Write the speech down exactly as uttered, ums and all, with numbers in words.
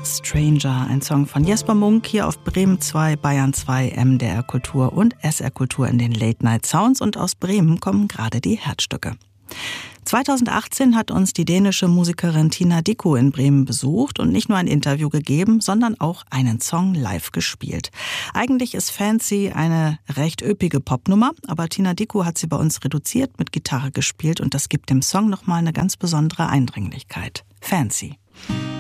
Stranger, ein Song von Jesper Munk hier auf Bremen zwei, Bayern zwei, M D R Kultur und S R Kultur in den Late Night Sounds. Und aus Bremen kommen gerade die Herzstücke. zweitausendachtzehn hat uns die dänische Musikerin Tina Dickow in Bremen besucht und nicht nur ein Interview gegeben, sondern auch einen Song live gespielt. Eigentlich ist Fancy eine recht üppige Popnummer, aber Tina Dickow hat sie bei uns reduziert mit Gitarre gespielt und das gibt dem Song nochmal eine ganz besondere Eindringlichkeit. Fancy.